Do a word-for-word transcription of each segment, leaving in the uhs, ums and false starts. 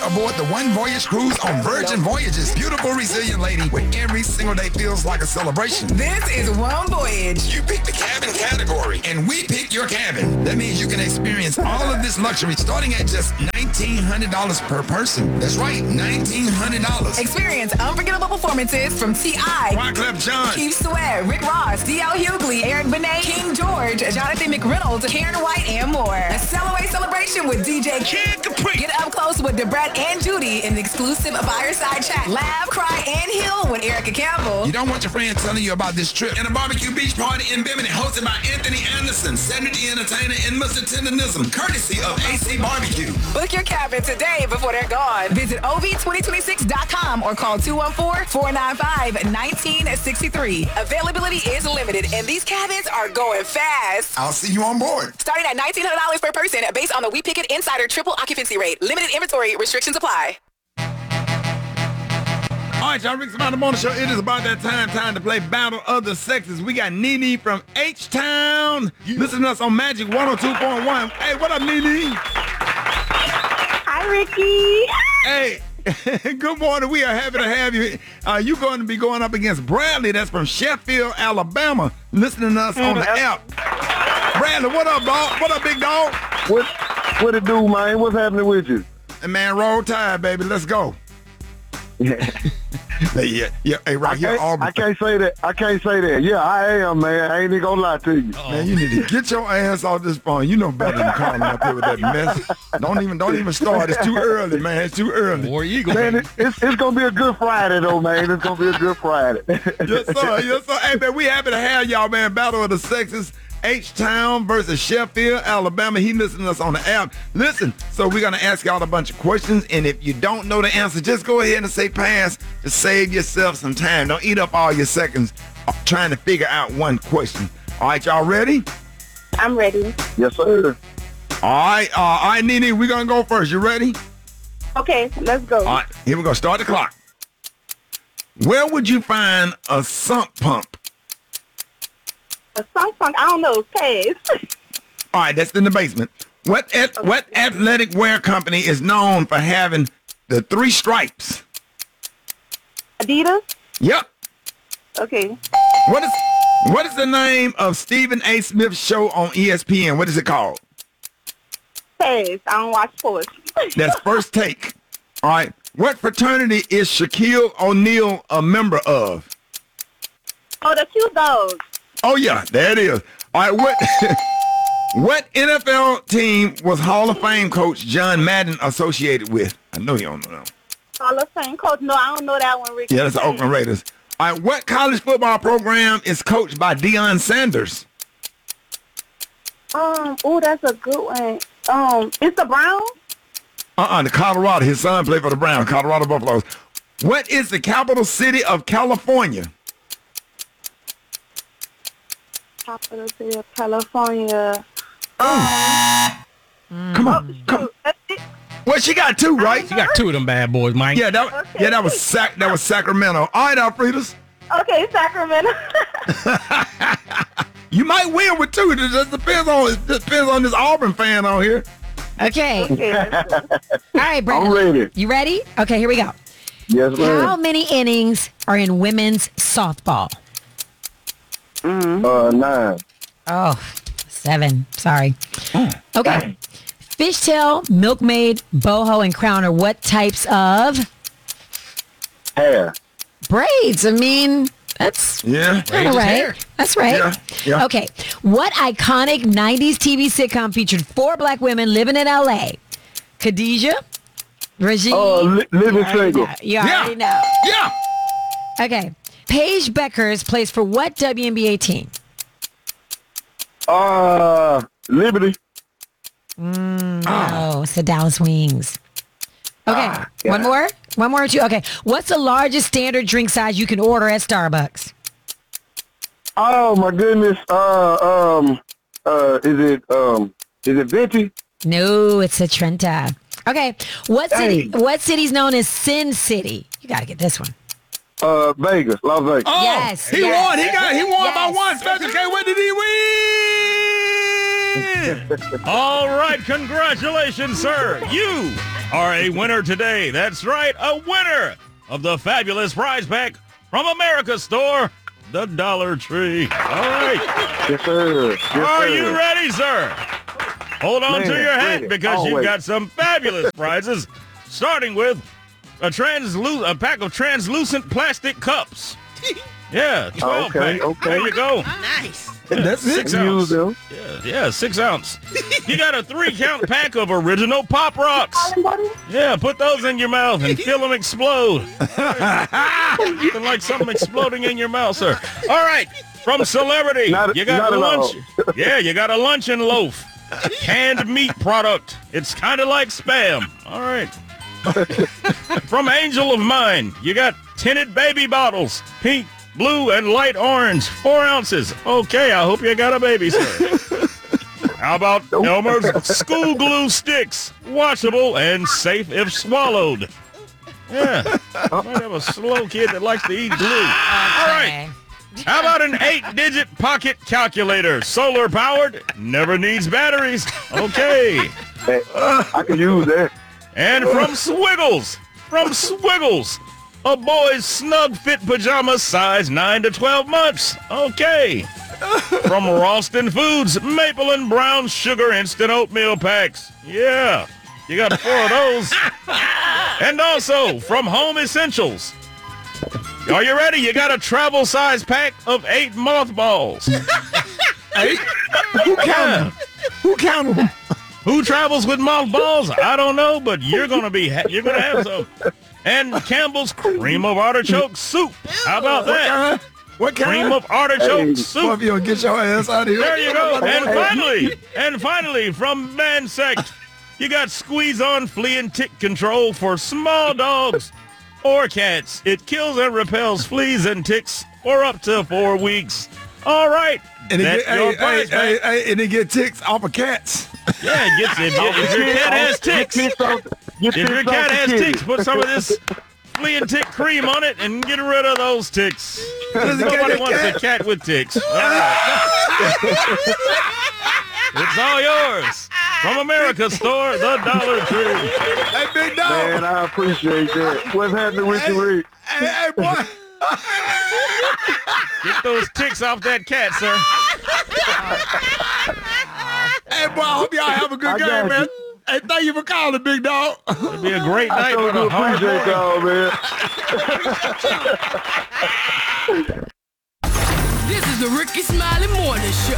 Aboard the One Voyage Cruise on Virgin Voyages. Beautiful, resilient lady where every single day feels like a celebration. This is One Voyage. You pick the cabin category, and we pick your cabin. That means you can experience all of this luxury starting at just nineteen hundred dollars per person. That's right, nineteen hundred dollars. Experience unforgettable performances from T I, Wyclef Jean, Keith Sweat, Rick Ross, D L Hughley, Eric Benet, King George, Jonathan McReynolds, Karen White, and more. A Cellaway celebration with D J Kid Capri. Get up close with Debrat and Judy in the exclusive fireside chat. Laugh, cry, and heal with Erica Campbell. You don't want your friends telling you about this trip. And a barbecue beach party in Bimini hosted by Anthony Anderson, Saturday Entertainer, and Mister Tenderism, courtesy of A C Barbecue. Book your cabin today before they're gone. Visit O V twenty twenty-six dot com or call two one four, four nine five, one nine six three. Availability is limited, and these cabins are going fast. I'll see you on board. Starting at nineteen hundred dollars per person based on the We Pick It Insider triple occupancy rate. Limited inventory restrictions apply. All right, y'all, Rick's About the Morning Show. It is about that time, time to play Battle of the Sexes. We got Nene from H-Town. Listen to us on Magic one oh two point one. Hey, what up, Nene? Hi, Ricky. Hey, good morning. We are happy to have you. Uh, you're going to be going up against Bradley. That's from Sheffield, Alabama. Listening to us on the app. Bradley, what up, dog? What up, big dog? What what it do, man? What's happening with you? And man, roll tide, baby. Let's go. Yeah, yeah, yeah. Hey, Rock, I you're can't, Auburn. I can't say that. I can't say that. Yeah, I am, man. I ain't even gonna lie to you. Man, you need to get your ass off this phone. You know better than calling up here with that mess. Don't even, don't even start. It's too early, man. It's too early. War Eagle. Man, it, it's, it's gonna be a good Friday, though, man. It's gonna be a good Friday. Yes, sir. Yes, sir. Hey, man, we happy to have y'all, man. Battle of the Sexes. H-Town versus Sheffield, Alabama. He listening to us on the app. Listen, so we're going to ask y'all a bunch of questions, and if you don't know the answer, just go ahead and say pass to save yourself some time. Don't eat up all your seconds trying to figure out one question. All right, y'all ready? I'm ready. Yes, sir. All right, uh, all right, Nene, we're going to go first. You ready? Okay, let's go. All right, here we go. Start the clock. Where would you find a sump pump? A song song, I don't know, pass. All right, that's in the basement. What at, Okay. what athletic wear company is known for having the three stripes? Adidas? Yep. Okay. What is what is the name of Stephen A. Smith's show on E S P N? What is it called? Pass. I don't watch sports. That's First Take. All right. What fraternity is Shaquille O'Neal a member of? Oh, the cute dogs. Oh, yeah, there it is. All right, what what N F L team was Hall of Fame coach John Madden associated with? I know you don't know that. Hall of Fame coach. No, I don't know that one, Ricky. Yeah, that's the Oakland Raiders. All right, what college football program is coached by Deion Sanders? Um, oh, that's a good one. Um, it's the Browns? Uh-uh, the Colorado. His son played for the Browns, Colorado Buffaloes. What is the capital city of California? Capital City of California. Come on. Come. That's it. Well, she got two, right? You got two of them bad boys, Mike. Yeah, that, Okay. yeah, that was Sac, that was Sacramento. All right, Alfredas. Okay, Sacramento. You might win with two. It just depends on it depends on this Auburn fan on here. Okay. Okay, let's go. All right, Brandon. I'm ready. You ready? Okay, here we go. Yes, How ma'am. many innings are in women's softball? Uh, nine. Oh, seven. Sorry. Okay. Fishtail, milkmaid, boho, and crown are what types of Hair. braids? I mean, that's Yeah. kind of is right. hair. That's right. Yeah, yeah. Okay. What iconic nineties T V sitcom featured four black women living in L A? Khadijah, Regine. Uh, li- living you already single. know. You already know. Yeah. Okay. Paige Beckers plays for what W N B A team? Uh, Liberty. Oh, it's the Dallas Wings. Okay. One more? One more or two? Okay. What's the largest standard drink size you can order at Starbucks? Oh my goodness. Uh, um, uh, is it um, is it Venti? No, it's a Trenta. Okay. What city? Dang. What city's known as Sin City? You got to get this one. Uh, Vegas, Las Vegas. Oh, Yes, he yes. won. He got. He won by Yes. one. Special K. What did he win? All right, congratulations, sir. You are a winner today. That's right, a winner of the fabulous prize pack from America's Store, the Dollar Tree. All right. Yes, sir. Yes, Are sir. you ready, sir? Hold on Man, to your hat ready. because you've Always. got some fabulous prizes, starting with a translu- a pack of translucent plastic cups. Yeah, twelve Okay, pack. okay. There you go. Nice. That's it. Six You ounce. use them. Yeah, yeah, six ounce. You got a three count pack of original Pop Rocks. Yeah, put those in your mouth and feel them explode. Something like something exploding in your mouth, sir. All right, from Celebrity, Not- you got not at lunch. all. Yeah, you got a luncheon loaf. Canned meat product. It's kind of like Spam. All right. From Angel of Mine, you got tinted baby bottles, pink, blue, and light orange, four ounces. Okay, I hope you got a baby, sir. How about Elmer's school glue sticks, washable and safe if swallowed? Yeah, might have a slow kid that likes to eat glue. All right. How about an eight-digit pocket calculator, solar-powered, never needs batteries? Okay. Hey, I can use that. And from Swiggles, from Swiggles, a boy's snug fit pajamas size nine to twelve months. Okay. From Ralston Foods, maple and brown sugar instant oatmeal packs. Yeah, you got four of those. And also from Home Essentials. Are you ready? You got a travel size pack of eight mothballs. Hey, who counted? Who counted them? Who travels with mothballs? I don't know, but you're gonna be ha- you're gonna have some. And Campbell's cream of artichoke soup. How about What that? kind? What kind? Cream of artichoke Hey, soup. Boy, if you don't get your ass out of here. There you go. And Hey, finally, and finally, from Mansect, you got Squeeze On Flea and Tick Control for small dogs or cats. It kills and repels fleas and ticks for up to four weeks. All right. And it That's get, your hey, prize hey, pack. hey, hey, and it get ticks off of cats. Yeah, it gets if, your- if your cat has ticks. Get ticks off- get If your ticks off cat the has kitty. ticks, put some of this flea and tick cream on it and get rid of those ticks. Does it Nobody get wants cat? a cat with ticks. All right. It's all yours. From America's Store, the Dollar Tree. Hey, big dog. Man, I appreciate that. What's happening with you, Rick? Hey, hey, boy. Get those ticks off that cat, sir. Hey, boy, I hope y'all have a good I game, got man. you. Hey, thank you for calling, big dog. It'll be a great I night sure with do a hard appreciate morning. y'all, man. This is the Ricky Smiley Morning Show.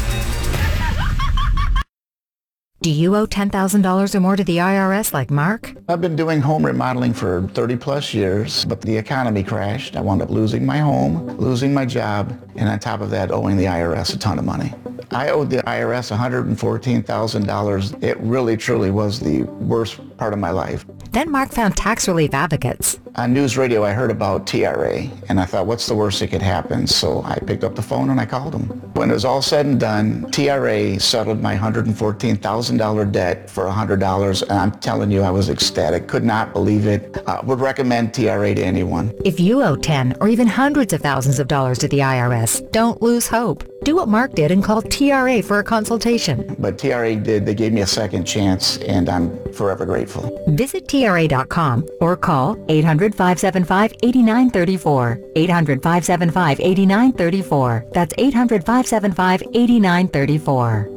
Do you owe ten thousand dollars or more to the I R S like Mark? I've been doing home remodeling for thirty plus years, but the economy crashed. I wound up losing my home, losing my job, and on top of that, owing the I R S a ton of money. I owed the I R S one hundred fourteen thousand dollars. It really, truly was the worst part of my life. Then Mark found tax relief advocates. On news radio, I heard about T R A, and I thought, what's the worst that could happen? So I picked up the phone and I called them. When it was all said and done, T R A settled my one hundred fourteen thousand dollars debt for one hundred dollars, and I'm telling you, I was ecstatic. Could not believe it. Uh, would recommend T R A to anyone. If you owe ten or even hundreds of thousands of dollars to the I R S, don't lose hope. Do what Mark did and call T R A for a consultation. But T R A did. They gave me a second chance, and I'm forever grateful. Visit T R A dot com or call eight hundred, five seven five, eight nine three four. eight hundred, five seven five, eight nine three four. That's eight hundred, five seven five, eight nine three four.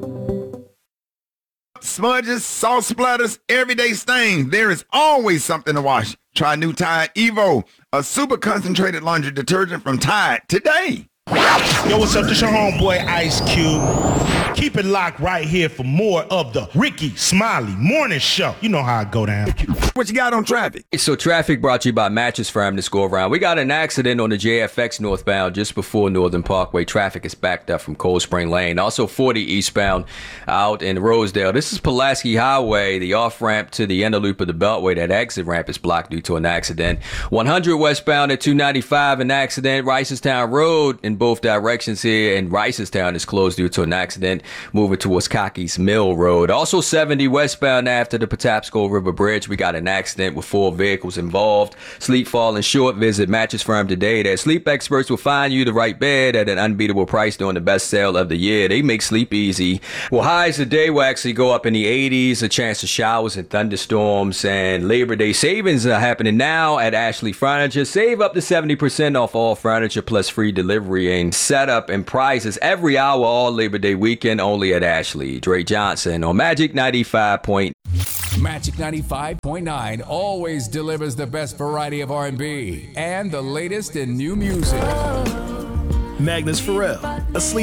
Smudges, salt splatters, everyday stains. There is always something to wash. Try new Tide Evo, a super concentrated laundry detergent from Tide today. Yo, what's up? This your homeboy Ice Cube. Keep it locked right here for more of the Ricky Smiley Morning Show. You know how I go down. What you got on traffic? So traffic brought to you by Mattress Firm this go around. We got an accident on the J F X northbound just before Northern Parkway. Traffic is backed up from Cold Spring Lane. Also forty eastbound out in Rosedale. This is Pulaski Highway, the off-ramp to the inner loop of the Beltway. That exit ramp is blocked due to an accident. one hundred westbound at two ninety-five, an accident. Ricestown Road in both both directions here, and Ricestown is closed due to an accident moving towards Cocky's Mill Road. Also seventy westbound after the Patapsco River Bridge. We got an accident with four vehicles involved. Sleep falling short. Visit Mattress Firm today. Their sleep experts will find you the right bed at an unbeatable price during the best sale of the year. They make sleep easy. Well, highs today will actually go up in the eighties. A chance of showers and thunderstorms. And Labor Day savings are happening now at Ashley Furniture. Save up to seventy percent off all furniture plus free delivery and setup and prizes every hour all Labor Day weekend only at Ashley. Dre Johnson on Magic ninety-five point nine. Magic ninety-five point nine always delivers the best variety of R and B and the latest in new music. Magnus Pharrell, asleep.